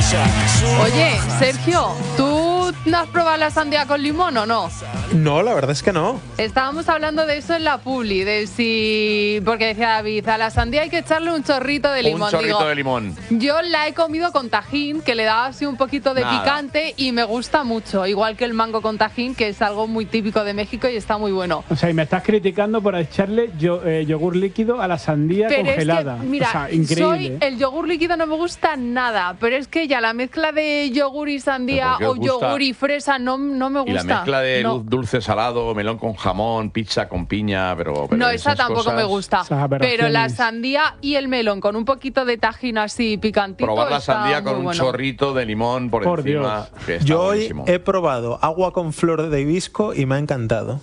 Oye, Sergio, ¿tú no has probado la sandía con limón o no? No, la verdad es que no. Estábamos hablando de eso en la publi, de si... Porque decía David, a la sandía hay que echarle un chorrito de limón. Un chorrito de limón. Yo la he comido con tajín, que le da así un poquito de picante y me gusta mucho. Igual que el mango con tajín, que es algo muy típico de México y está muy bueno. O sea, y me estás criticando por echarle yogur líquido a la sandía congelada. Es que, mira, o sea, increíble. el yogur líquido no me gusta nada, pero es que ya la mezcla de yogur y sandía o yogur y fresa no me gusta. Y la mezcla de dulce salado, melón con jamón, pizza con piña, pero no, esa tampoco cosas, me gusta. Pero la sandía y el melón con un poquito de tajín así picantito. Probar la sandía con un chorrito de limón por encima. Yo hoy he probado agua con flor de hibisco y me ha encantado.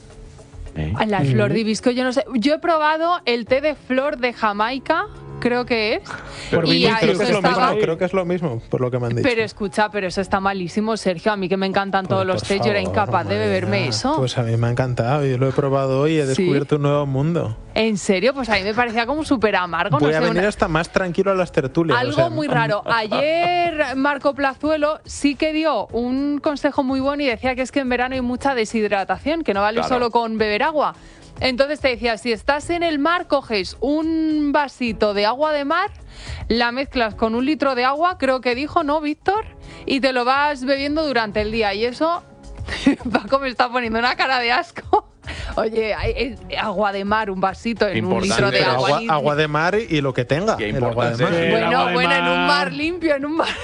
La flor de hibisco, yo no sé. Yo he probado el té de flor de Jamaica, creo que es. Creo que es lo mismo, por lo que me han dicho. Pero escucha, pero eso está malísimo, Sergio. A mí que me encantan todos los tés, yo era incapaz de beberme eso. Pues a mí me ha encantado, yo lo he probado hoy y he descubierto un nuevo mundo. ¿En serio? Pues a mí me parecía como súper amargo. Voy a venir hasta más tranquilo a las tertulias. Algo muy raro. Ayer Marco Plazuelo sí que dio un consejo muy bueno y decía que es que en verano hay mucha deshidratación, que no vale solo con beber agua. Entonces te decía, si estás en el mar, coges un vasito de agua de mar, la mezclas con 1 litro de agua, creo que dijo, ¿no, Víctor? Y te lo vas bebiendo durante el día. Y eso, Paco me está poniendo una cara de asco. Oye, agua de mar, un vasito en 1 litro de agua. Agua de mar y lo que tenga. El agua de mar. Bueno, en un mar limpio, en un mar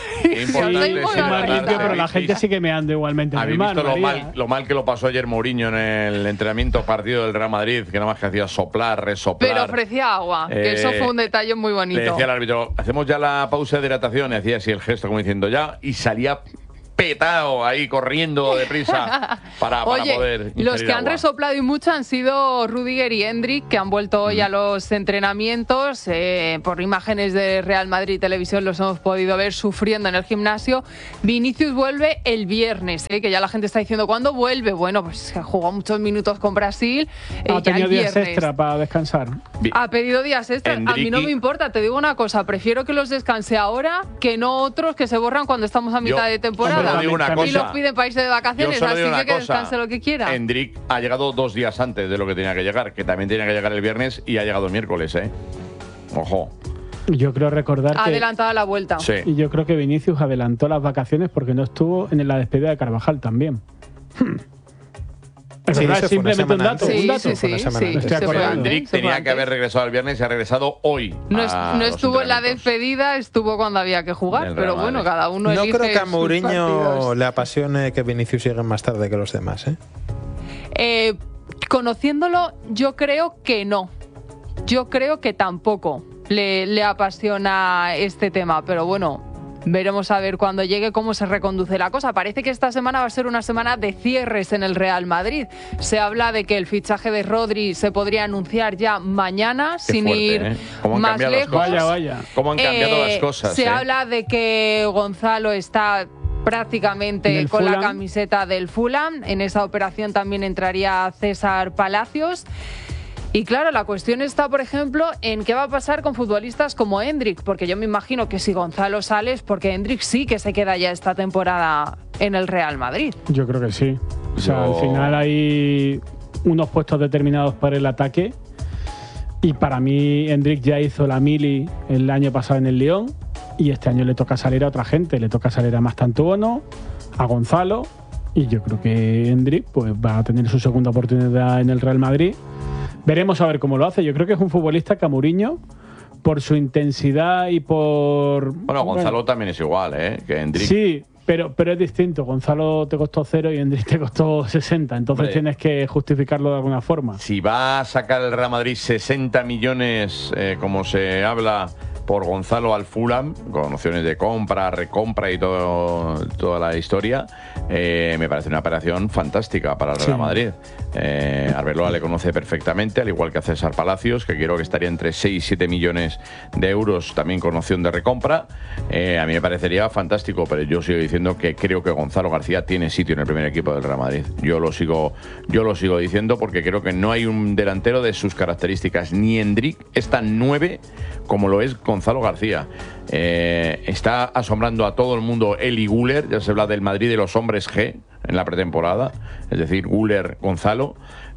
limpio. Pero la gente sigue meando igualmente. ¿Habéis visto lo mal que lo pasó ayer Mourinho en el entrenamiento partido del Real Madrid? Que nada más que hacía soplar, resoplar. Pero ofrecía agua, que eso fue un detalle muy bonito. Le decía al árbitro, hacemos ya la pausa de hidratación, y hacía así el gesto como diciendo ya, y salía petado ahí corriendo deprisa para poder los que han resoplado y mucho han sido Rüdiger y Endrick, que han vuelto hoy a los entrenamientos. Por imágenes de Real Madrid Televisión los hemos podido ver sufriendo en el gimnasio. Vinicius vuelve el viernes, que ya la gente está diciendo ¿cuándo vuelve? Bueno, pues jugó muchos minutos con Brasil. Ha tenido días extra para descansar. Ha pedido días extra. A mí no me importa, te digo una cosa, prefiero que los descanse ahora que no otros que se borran cuando estamos a mitad de temporada. Digo una cosa, y los piden para irse de vacaciones, así que descanse lo que quiera. Endrick ha llegado 2 días antes de lo que tenía que llegar, que también tenía que llegar el viernes y ha llegado el miércoles, Ojo. Yo creo recordar ha adelantado la vuelta. Sí. Y yo creo que Vinicius adelantó las vacaciones porque no estuvo en la despedida de Carvajal también. Es verdad, simplemente un dato. Endrick tenía que haber regresado el viernes y ha regresado hoy. No estuvo en la despedida, estuvo cuando había que jugar, pero bueno, cada uno elige. No creo que a sus Mourinho partidos. le apasione que Vinicius llegue más tarde que los demás, Conociéndolo, yo creo que no. Yo creo que tampoco le apasiona este tema, pero bueno. Veremos a ver cuando llegue cómo se reconduce la cosa. Parece que esta semana va a ser una semana de cierres en el Real Madrid. Se habla de que el fichaje de Rodri se podría anunciar ya mañana, sin ir más lejos. Vaya. ¿Cómo han cambiado las cosas? Se habla de que Gonzalo está prácticamente con la camiseta del Fulham. En esa operación también entraría César Palacios. Y claro, la cuestión está, por ejemplo, en qué va a pasar con futbolistas como Endrick, porque yo me imagino que si Gonzalo sale es porque Endrick sí que se queda ya esta temporada en el Real Madrid. Yo creo que sí. O sea, al final hay unos puestos determinados para el ataque y para mí Endrick ya hizo la mili el año pasado en el Lyon y este año le toca salir a otra gente, le toca salir a Mastantuono, a Gonzalo y yo creo que Endrick pues, va a tener su segunda oportunidad en el Real Madrid. Veremos a ver cómo lo hace. Yo creo que es un futbolista que a Mourinho, por su intensidad y por... Bueno, Gonzalo también es igual, que Endrick. Sí, pero es distinto. Gonzalo te costó 0 y Endrick te costó 60. Entonces tienes que justificarlo de alguna forma. Si va a sacar el Real Madrid 60 millones, como se habla, por Gonzalo al Fulham, con opciones de compra, recompra y toda la historia, me parece una operación fantástica para el Real Madrid. Arbeloa le conoce perfectamente, al igual que a César Palacios, que creo que estaría entre 6 y 7 millones de euros, también con opción de recompra. A mí me parecería fantástico, pero yo sigo diciendo que creo que Gonzalo García tiene sitio en el primer equipo del Real Madrid. Yo lo sigo diciendo porque creo que no hay un delantero de sus características. Ni Endrick es tan 9 como lo es Gonzalo García. Está asombrando a todo el mundo Eli Güler, ya se habla del Madrid de los hombres G en la pretemporada, es decir, Güler, Gonzalo.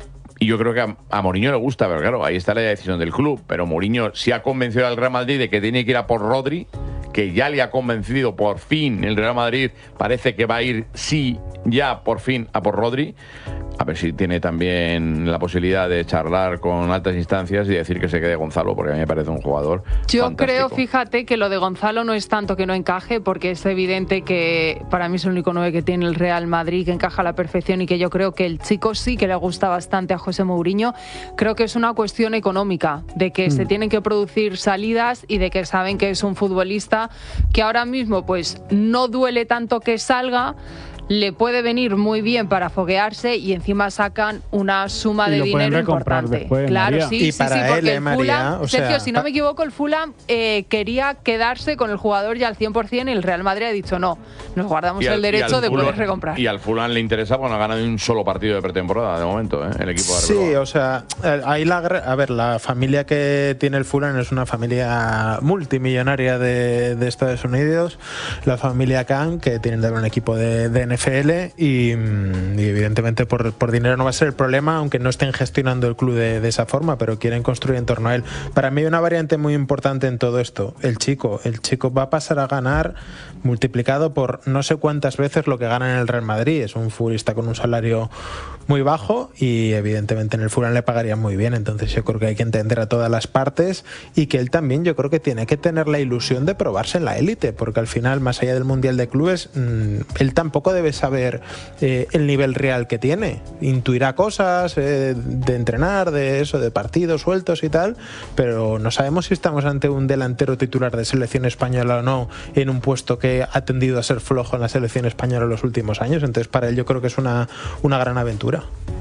Y yo creo que a Mourinho le gusta, pero claro, ahí está la decisión del club. Pero Mourinho sí ha convencido al Real Madrid de que tiene que ir a por Rodri, que ya le ha convencido por fin el Real Madrid. Parece que va a ir, sí, ya por fin a por Rodri. A ver si tiene también la posibilidad de charlar con altas instancias y decir que se quede Gonzalo, porque a mí me parece un jugador fantástico. Creo, fíjate, que lo de Gonzalo no es tanto que no encaje, porque es evidente que para mí es el único 9 que tiene el Real Madrid, que encaja a la perfección, y que yo creo que el chico sí que le gusta bastante a José Mourinho. Creo que es una cuestión económica, de que se tienen que producir salidas y de que saben que es un futbolista que ahora mismo pues no duele tanto que salga, le puede venir muy bien para foguearse y encima sacan una suma de dinero importante. Después, claro, María. sí, y para sí, porque él, el María, Fulham, o sea, Sergio, si no me equivoco, el Fulham quería quedarse con el jugador ya al 100% y el Real Madrid ha dicho no, nos guardamos el derecho de poder recomprar. Y al Fulham le interesa porque no ha ganado ni un solo partido de pretemporada de momento, el equipo de Arbeloa. Sí, o sea, ahí la familia que tiene el Fulham es una familia multimillonaria de Estados Unidos, la familia Khan, que tienen también un equipo de NFL y evidentemente por dinero no va a ser el problema, aunque no estén gestionando el club de esa forma, pero quieren construir en torno a él. Para mí hay una variante muy importante en todo esto. El chico va a pasar a ganar multiplicado por no sé cuántas veces lo que gana en el Real Madrid. Es un futbolista con un salario muy bajo y evidentemente en el Fulham le pagarían muy bien. Entonces yo creo que hay que entender a todas las partes y que él también, yo creo que tiene que tener la ilusión de probarse en la élite, porque al final, más allá del Mundial de Clubes, él tampoco debe saber el nivel real que tiene. Intuirá cosas de entrenar, de eso, de partidos sueltos y tal, pero no sabemos si estamos ante un delantero titular de selección española o no, en un puesto que ha tendido a ser flojo en la selección española en los últimos años. Entonces para él yo creo que es una gran aventura.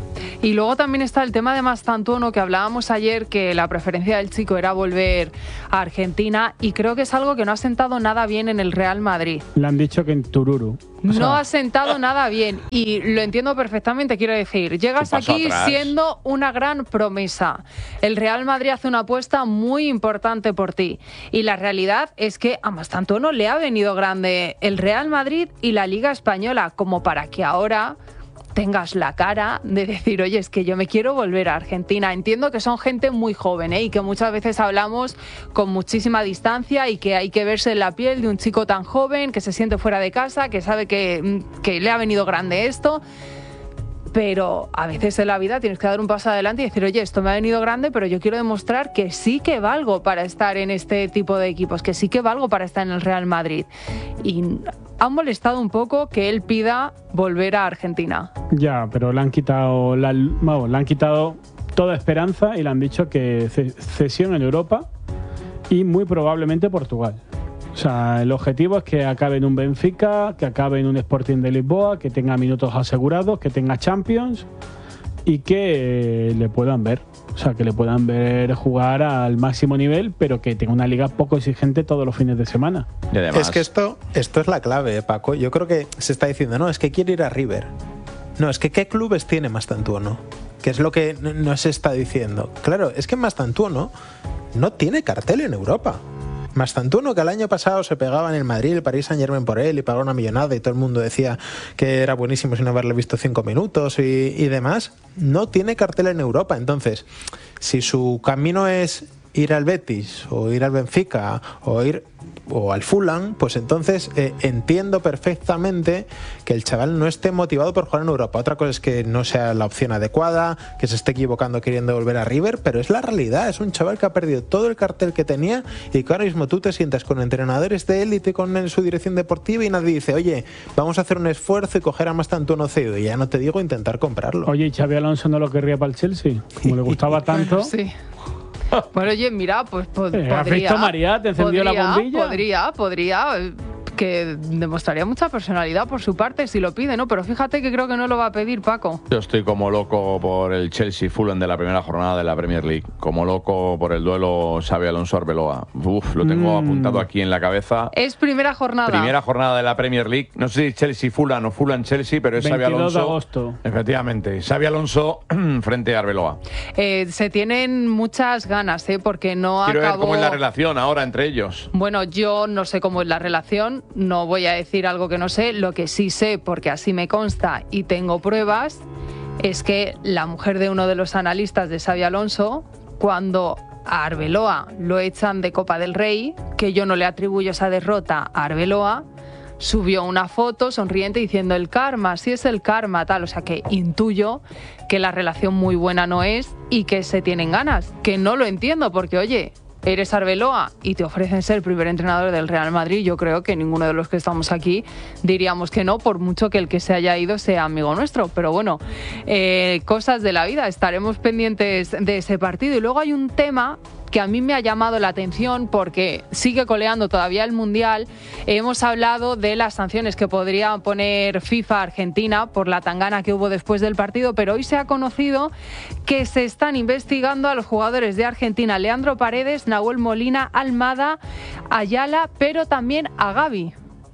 Y luego también está el tema de Mastantuono, que hablábamos ayer, que la preferencia del chico era volver a Argentina, y creo que es algo que no ha sentado nada bien en el Real Madrid. Le han dicho que en Tururu. No ha sentado nada bien, y lo entiendo perfectamente. Quiero decir, llegas aquí siendo una gran promesa. El Real Madrid hace una apuesta muy importante por ti, y la realidad es que a Mastantuono le ha venido grande el Real Madrid y la Liga Española, como para que ahora tengas la cara de decir, oye, es que yo me quiero volver a Argentina. Entiendo que son gente muy joven, y que muchas veces hablamos con muchísima distancia y que hay que verse en la piel de un chico tan joven que se siente fuera de casa, que sabe que le ha venido grande esto. Pero a veces en la vida tienes que dar un paso adelante y decir, oye, esto me ha venido grande, pero yo quiero demostrar que sí que valgo para estar en este tipo de equipos, que sí que valgo para estar en el Real Madrid. Y ha molestado un poco que él pida volver a Argentina. Ya, pero le han quitado toda esperanza y le han dicho que cesión en Europa y muy probablemente Portugal. O sea, el objetivo es que acabe en un Benfica, que acabe en un Sporting de Lisboa, que tenga minutos asegurados, que tenga Champions y que le puedan ver. O sea, que le puedan ver jugar al máximo nivel, pero que tenga una liga poco exigente todos los fines de semana. Y además, es que esto es la clave, Paco. Yo creo que se está diciendo, no, es que quiere ir a River. No, es que ¿qué clubes tiene Mastantuono? Que es lo que no se está diciendo. Claro, es que Mastantuono no tiene cartel en Europa. Mastantuono, que el año pasado se pegaba en el Madrid, el Paris Saint-Germain por él y pagó una millonada y todo el mundo decía que era buenísimo sin haberle visto 5 minutos y demás, no tiene cartel en Europa. Entonces, si su camino es ir al Betis o ir al Benfica o al Fulham, pues entonces entiendo perfectamente que el chaval no esté motivado por jugar en Europa. Otra cosa es que no sea la opción adecuada, que se esté equivocando queriendo volver a River, pero es la realidad. Es un chaval que ha perdido todo el cartel que tenía y que ahora mismo tú te sientas con entrenadores de élite, con su dirección deportiva, y nadie dice, oye, vamos a hacer un esfuerzo y coger a Mastantuono cedido. Y ya no te digo intentar comprarlo. Oye, ¿y Xabi Alonso no lo querría para el Chelsea? Como le gustaba tanto. Sí. Bueno, oye, mira, pues podría. ¿Has visto, María? ¿Te encendió la bombilla? Podría. que demostraría mucha personalidad por su parte si lo pide, ¿no? Pero fíjate que creo que no lo va a pedir, Paco. Yo estoy como loco por el Chelsea-Fulham de la primera jornada de la Premier League. Como loco por el duelo Xabi Alonso-Arbeloa. Uf, lo tengo apuntado aquí en la cabeza. Es primera jornada. Primera jornada de la Premier League. No sé si Chelsea-Fulham o Fulham-Chelsea, pero es Xabi Alonso. 22 de agosto. Efectivamente. Xabi Alonso frente a Arbeloa. Se tienen muchas ganas, porque no Quiero acabó... ver cómo es la relación ahora entre ellos. Bueno, yo no sé cómo es la relación, no voy a decir algo que no sé. Lo que sí sé, porque así me consta y tengo pruebas, es que la mujer de uno de los analistas de Xabi Alonso, cuando a Arbeloa lo echan de Copa del Rey, que yo no le atribuyo esa derrota a Arbeloa, subió una foto sonriente diciendo el karma, sí es el karma, tal. O sea que intuyo que la relación muy buena no es y que se tienen ganas, que no lo entiendo porque, oye, eres Arbeloa y te ofrecen ser primer entrenador del Real Madrid. Yo creo que ninguno de los que estamos aquí diríamos que no, por mucho que el que se haya ido sea amigo nuestro. Pero bueno, cosas de la vida, estaremos pendientes de ese partido. Y luego hay un tema que a mí me ha llamado la atención porque sigue coleando todavía el Mundial. Hemos hablado de las sanciones que podría poner FIFA a Argentina por la tangana que hubo después del partido, pero hoy se ha conocido que se están investigando a los jugadores de Argentina, Leandro Paredes, Nahuel Molina, Almada, Ayala, pero también a Gavi.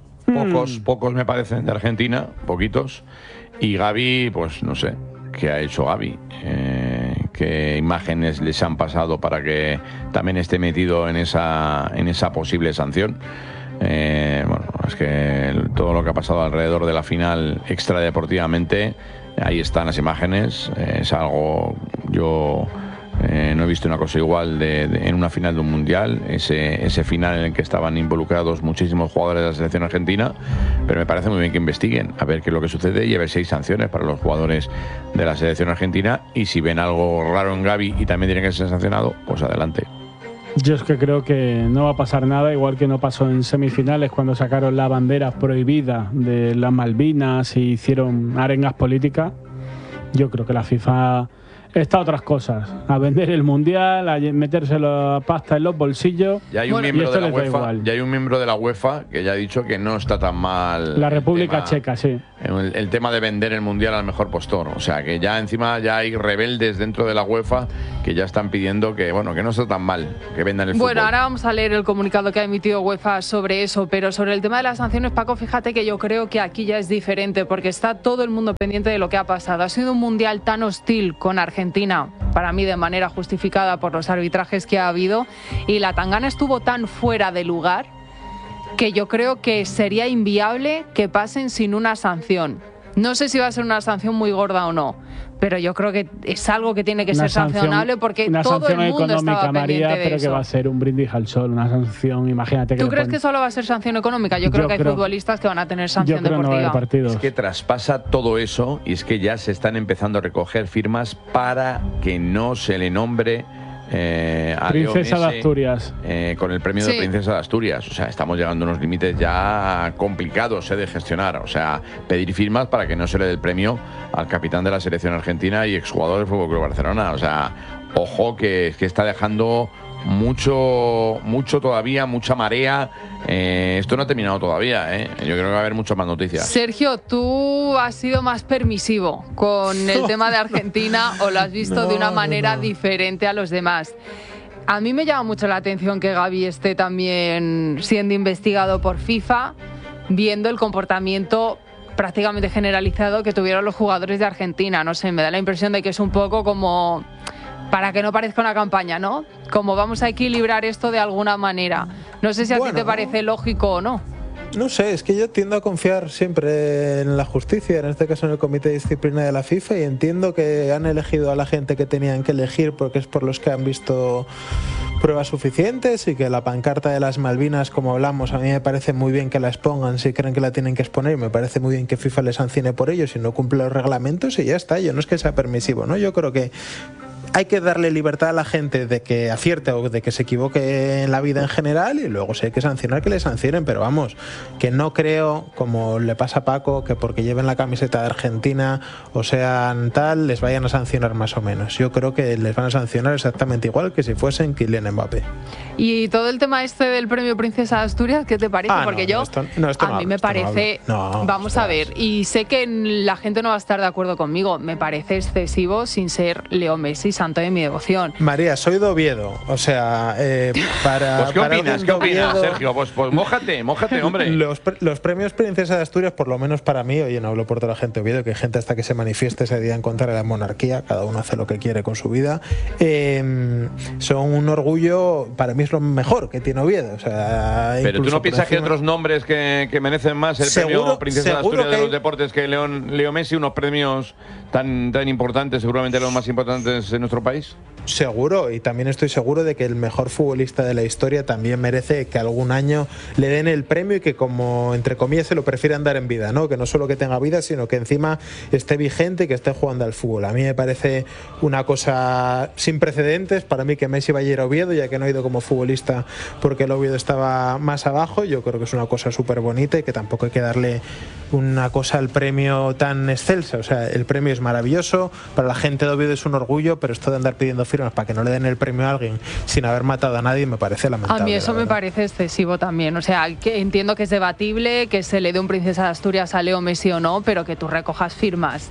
Pocos me parecen de Argentina, poquitos. Y Gavi, pues no sé, ¿qué ha hecho Gavi? ¿Qué imágenes les han pasado para que también esté metido en esa posible sanción? Bueno, es que todo lo que ha pasado alrededor de la final extradeportivamente, ahí están las imágenes. Es algo, yo no he visto una cosa igual en una final de un mundial, ese final en el que estaban involucrados muchísimos jugadores de la selección argentina, pero me parece muy bien que investiguen a ver qué es lo que sucede y a ver si hay sanciones para los jugadores de la selección argentina, y si ven algo raro en Gavi y también tiene que ser sancionado, pues adelante. Yo es que creo que no va a pasar nada, igual que no pasó en semifinales cuando sacaron la bandera prohibida de las Malvinas y hicieron arengas políticas. Yo creo que la FIFA está a otras cosas, a vender el Mundial, a meterse la pasta en los bolsillos. Ya hay un miembro de la UEFA, ya hay un miembro de la UEFA que ya ha dicho que no está tan mal. La República Checa, sí. El tema de vender el Mundial al mejor postor. O sea, que ya encima ya hay rebeldes dentro de la UEFA que ya están pidiendo que, bueno, que no está tan mal, que vendan el fútbol. Bueno, ahora vamos a leer el comunicado que ha emitido UEFA sobre eso, pero sobre el tema de las sanciones, Paco, fíjate que yo creo que aquí ya es diferente, porque está todo el mundo pendiente de lo que ha pasado. Ha sido un Mundial tan hostil con Argentina, para mí de manera justificada por los arbitrajes que ha habido, y la tangana estuvo tan fuera de lugar que yo creo que sería inviable que pasen sin una sanción. No sé si va a ser una sanción muy gorda o no, pero yo creo que es algo que tiene que ser sancionable, porque todo el mundo estaba pendiente de pero eso. Que va a ser un brindis al sol, una sanción, imagínate que... ¿Tú crees que solo va a ser sanción económica? Yo creo que hay futbolistas que van a tener sanción deportiva. Es que traspasa todo eso, y es que ya se están empezando a recoger firmas para que no se le nombre a Princesa Leo de Asturias. Con el premio de Princesa de Asturias. O sea, estamos llegando a unos límites ya complicados de gestionar. O sea, pedir firmas para que no se le dé el premio al capitán de la selección argentina y exjugador del Fútbol Club Barcelona. O sea, ojo que está dejando mucho todavía, mucha marea. Esto no ha terminado todavía, ¿eh? Yo creo que va a haber muchas más noticias. Sergio, ¿tú has sido más permisivo con el tema de Argentina o lo has visto de una manera diferente a los demás? A mí me llama mucho la atención que Gavi esté también siendo investigado por FIFA, viendo el comportamiento prácticamente generalizado que tuvieron los jugadores de Argentina. No sé, me da la impresión de que es un poco como... para que no parezca una campaña, ¿no? Como vamos a equilibrar esto de alguna manera. No sé si a ti te parece lógico o no. No sé, es que yo tiendo a confiar siempre en la justicia, en este caso en el Comité de Disciplina de la FIFA, y entiendo que han elegido a la gente que tenían que elegir porque es por los que han visto pruebas suficientes, y que la pancarta de las Malvinas, como hablamos, a mí me parece muy bien que la expongan si creen que la tienen que exponer, me parece muy bien que FIFA les sancione por ello si no cumple los reglamentos, y ya está. Yo no es que sea permisivo, ¿no? Yo creo que hay que darle libertad a la gente de que acierte o de que se equivoque en la vida en general, y luego si hay que sancionar, que le sancionen, pero vamos, que no creo, como le pasa a Paco, que porque lleven la camiseta de Argentina o sean tal, les vayan a sancionar más o menos. Yo creo que les van a sancionar exactamente igual que si fuesen Kylian Mbappé. Y todo el tema este del premio Princesa de Asturias, ¿qué te parece? Porque a mí me parece, vamos a ver, y sé que la gente no va a estar de acuerdo conmigo, me parece excesivo sin ser Leo Messi, santo de mi devoción. María, soy de Oviedo, o sea, para... Pues ¿qué opinas, Sergio? Pues mójate, hombre. Los premios Princesa de Asturias, por lo menos para mí, oye, no hablo por toda la gente de Oviedo, que hay gente hasta que se manifieste ese día en contra de la monarquía, cada uno hace lo que quiere con su vida, son un orgullo, para mí es lo mejor que tiene Oviedo. O sea, pero tú no piensas que hay otros nombres que merecen más el premio Princesa de Asturias de los deportes que Leo Messi, unos premios tan importantes, seguramente los más importantes en nuestro país? Seguro, y también estoy seguro de que el mejor futbolista de la historia también merece que algún año le den el premio y que, como entre comillas, se lo prefieran dar en vida, ¿no? Que no solo que tenga vida, sino que encima esté vigente y que esté jugando al fútbol. A mí me parece una cosa sin precedentes para mí que Messi vaya a ir a Oviedo, ya que no ha ido como futbolista porque el Oviedo estaba más abajo. Yo creo que es una cosa súper bonita y que tampoco hay que darle una cosa al premio tan excelsa. O sea, el premio es maravilloso, para la gente de Oviedo es un orgullo, pero esto de andar pidiendo firmas para que no le den el premio a alguien sin haber matado a nadie me parece lamentable. A mí eso me parece excesivo también. O sea, que entiendo que es debatible que se le dé un Princesa de Asturias a Leo Messi o no, pero que tú recojas firmas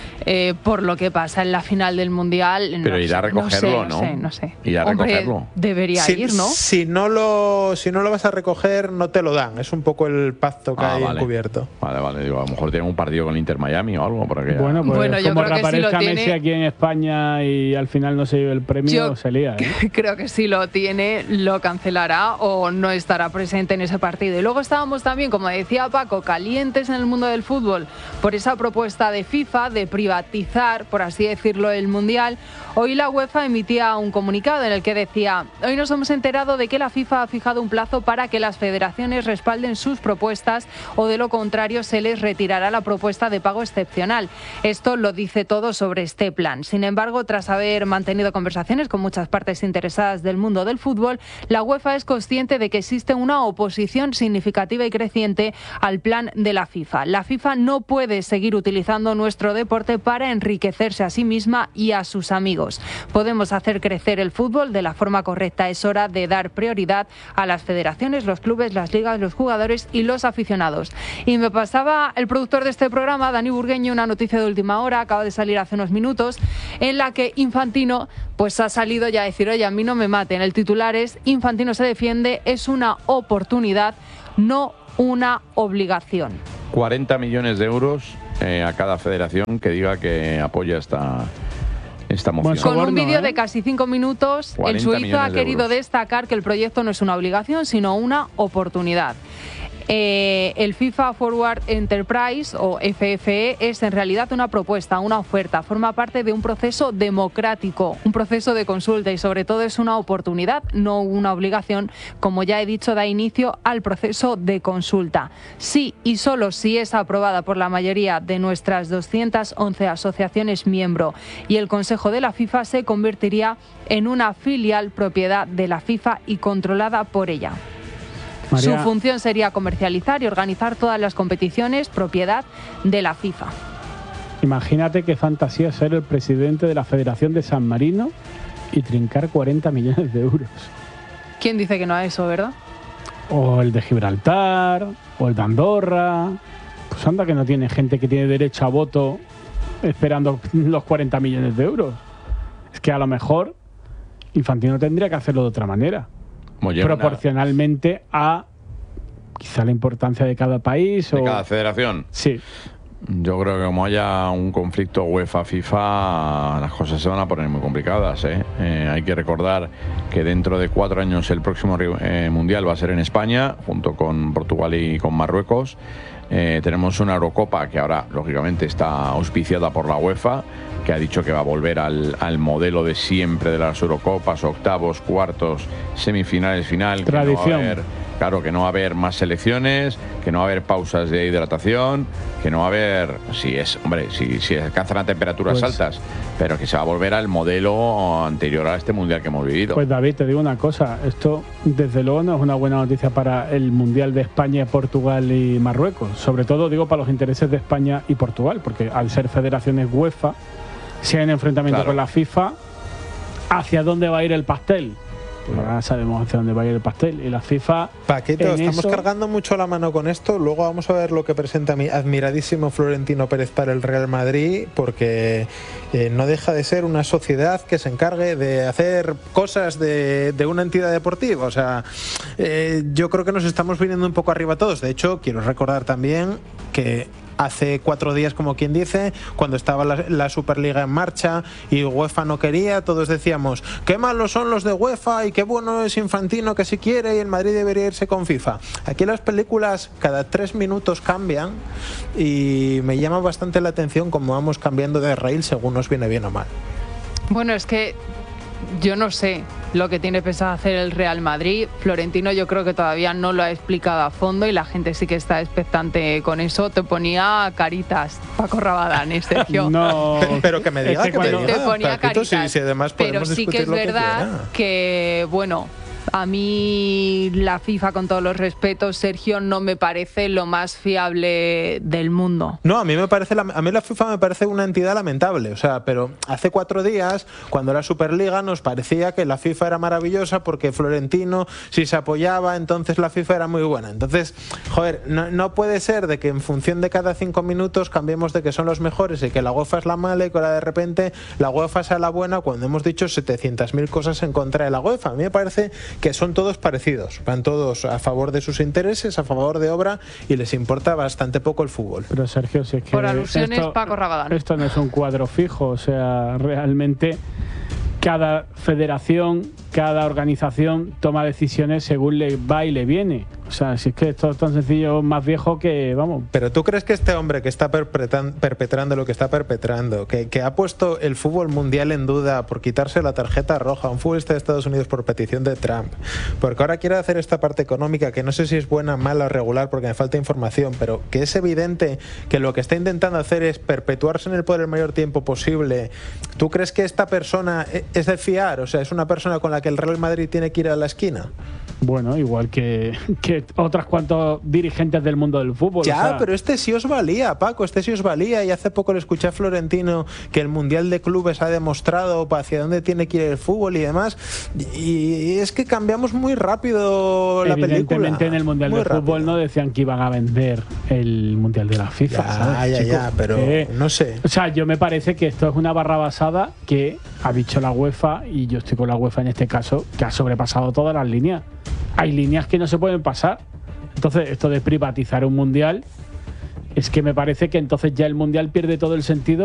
por lo que pasa en la final del Mundial. Pero irá a recogerlo, no sé. Irá a recogerlo. Debería ir, ¿no? Si no lo vas a recoger, no te lo dan. Es un poco el pacto que hay encubierto. Vale. Digo, a lo mejor tiene un partido con el Inter Miami o algo. Por aquí. Bueno, yo como creo que si lo tiene, Messi aquí en España y al final no se lleve el premio, se lía. Creo que si lo tiene, lo cancelará o no estará presente en ese partido. Y luego estábamos también, como decía Paco, calientes en el mundo del fútbol por esa propuesta de FIFA de privatizar, por así decirlo, el Mundial. Hoy la UEFA emitía un comunicado en el que decía: hoy nos hemos enterado de que la FIFA ha fijado un plazo para que las federaciones respalden sus propuestas, o de lo contrario se les retirará la propuesta de pago excepcional. Esto lo dice todo sobre este plan. Sin embargo, tras haber mantenido conversaciones con muchas partes interesadas del mundo del fútbol, la UEFA es consciente de que existe una oposición significativa y creciente al plan de la FIFA. La FIFA no puede seguir utilizando nuestro deporte para enriquecerse a sí misma y a sus amigos. Podemos hacer crecer el fútbol de la forma correcta. Es hora de dar prioridad a las federaciones, los clubes, las ligas, los jugadores y los aficionados. Y me pasaba el productor de este programa, Dani Burgueño, una noticia de última hora, acaba de salir hace unos minutos, en la que Infantino pues ha salido ya a decir: oye, a mí no me maten. El titular es: Infantino se defiende, es una oportunidad, no una obligación. 40 millones de euros a cada federación que diga que apoya esta moción. Con un vídeo de casi 5 minutos, el suizo ha querido destacar que el proyecto no es una obligación, sino una oportunidad. El FIFA Forward Enterprise, o FFE, es en realidad una propuesta, una oferta. Forma parte de un proceso democrático, un proceso de consulta, y sobre todo es una oportunidad, no una obligación. Como ya he dicho, da inicio al proceso de consulta. Sí y solo si es aprobada por la mayoría de nuestras 211 asociaciones miembro y el Consejo de la FIFA, se convertiría en una filial propiedad de la FIFA y controlada por ella. María, su función sería comercializar y organizar todas las competiciones, propiedad de la FIFA. Imagínate qué fantasía ser el presidente de la Federación de San Marino y trincar 40 millones de euros. ¿Quién dice que no a eso, verdad? O el de Gibraltar, o el de Andorra. Pues anda que no tiene gente que tiene derecho a voto esperando los 40 millones de euros. Es que a lo mejor Infantino tendría que hacerlo de otra manera. Proporcionalmente a quizá la importancia de cada país de cada federación. Sí. Yo creo que como haya un conflicto UEFA-FIFA, las cosas se van a poner muy complicadas, hay que recordar que dentro de 4 años el próximo Mundial va a ser en España, junto con Portugal y con Marruecos. Tenemos una Eurocopa que ahora, lógicamente, está auspiciada por la UEFA, que ha dicho que va a volver al modelo de siempre de las Eurocopas: octavos, cuartos, semifinales, final. Tradición. Claro, que no va a haber más selecciones, que no va a haber pausas de hidratación, que no va a haber, si alcanzan a temperaturas altas, pero que se va a volver al modelo anterior a este mundial que hemos vivido. Pues David, te digo una cosa, esto desde luego no es una buena noticia para el mundial de España, Portugal y Marruecos, sobre todo digo para los intereses de España y Portugal, porque al ser federaciones UEFA, si hay un enfrentamiento con la FIFA, ¿hacia dónde va a ir el pastel? Pues ya sabemos hacia dónde va a ir el pastel. Y la FIFA... Paquito, estamos cargando mucho la mano con esto. Luego vamos a ver lo que presenta mi admiradísimo Florentino Pérez para el Real Madrid, porque no deja de ser una sociedad que se encargue de hacer cosas de una entidad deportiva. O sea, yo creo que nos estamos viniendo un poco arriba todos. De hecho, quiero recordar también que hace 4 días, como quien dice, cuando estaba la Superliga en marcha y UEFA no quería, todos decíamos qué malos son los de UEFA y qué bueno es Infantino, que si quiere, y el Madrid debería irse con FIFA. Aquí las películas cada 3 minutos cambian y me llama bastante la atención cómo vamos cambiando de raíl según nos viene bien o mal. Bueno, es que yo no sé lo que tiene pensado hacer el Real Madrid. Florentino yo creo que todavía no lo ha explicado a fondo y la gente sí que está expectante con eso. Te ponía caritas, Paco Rabadán, Sergio. No, pero que me diga, que me diga. Te ponía Paquito, caritas, si además pero sí que es verdad que, bueno, a mí la FIFA, con todos los respetos, Sergio, no me parece lo más fiable del mundo. No, a mí la FIFA me parece una entidad lamentable. O sea, pero hace 4 días, cuando era Superliga, nos parecía que la FIFA era maravillosa porque Florentino, si se apoyaba, entonces la FIFA era muy buena. Entonces, joder, no puede ser de que en función de cada 5 minutos cambiemos de que son los mejores y que la UEFA es la mala y que ahora de repente la UEFA sea la buena cuando hemos dicho 700.000 cosas en contra de la UEFA. A mí me parece que son todos parecidos, van todos a favor de sus intereses, a favor de obra, y les importa bastante poco el fútbol. Pero Sergio, si es que por alusiones, Paco Rabadán. Esto no es un cuadro fijo, o sea, realmente cada federación, cada organización toma decisiones según le va y le viene. O sea, si es que esto es tan sencillo, más viejo que, vamos. Pero ¿tú crees que este hombre que está perpetrando lo que está perpetrando, que ha puesto el fútbol mundial en duda por quitarse la tarjeta roja a un futbolista de Estados Unidos por petición de Trump, porque ahora quiere hacer esta parte económica, que no sé si es buena, mala o regular, porque me falta información, pero que es evidente que lo que está intentando hacer es perpetuarse en el poder el mayor tiempo posible? ¿Tú crees que esta persona es de fiar? O sea, ¿es una persona con la que el Real Madrid tiene que ir a la esquina? Bueno, igual que otras cuantos dirigentes del mundo del fútbol. Ya, o sea, pero este sí os valía, Paco, este sí os valía. Y hace poco le escuché a Florentino que el Mundial de Clubes ha demostrado hacia dónde tiene que ir el fútbol y demás. Y es que cambiamos muy rápido la película. Evidentemente en el Mundial de Fútbol no decían que iban a vender el Mundial de la FIFA. Ya, pero no sé. O sea, yo me parece que esto es una barra basada que ha dicho la UEFA, y yo estoy con la UEFA en este caso, que ha sobrepasado todas las líneas. Hay líneas que no se pueden pasar. Entonces, esto de privatizar un mundial, es que me parece que entonces ya el mundial pierde todo el sentido.